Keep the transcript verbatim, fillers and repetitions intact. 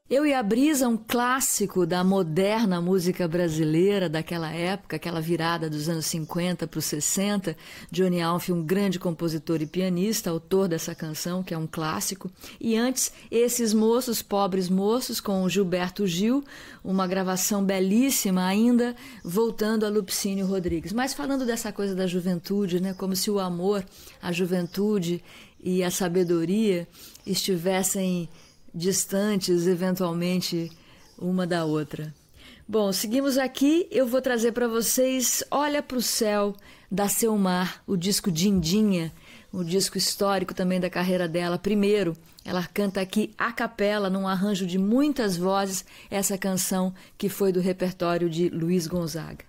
Eu e a Brisa, um clássico da moderna música brasileira daquela época, aquela virada dos anos cinquenta para os sessenta. Johnny Alf, um grande compositor e pianista, autor dessa canção, que é um clássico. E antes, Esses Moços, Pobres Moços, com o Gilberto Gil, uma gravação belíssima ainda, voltando a Lupicínio Rodrigues. Mas falando dessa coisa da juventude, né, como se o amor, a juventude e a sabedoria estivessem distantes, eventualmente, uma da outra. Bom, seguimos aqui. Eu vou trazer para vocês Olha para o Céu, da Selmar, o disco Dindinha, o disco histórico também da carreira dela. Primeiro, ela canta aqui a capela, num arranjo de muitas vozes, essa canção que foi do repertório de Luiz Gonzaga.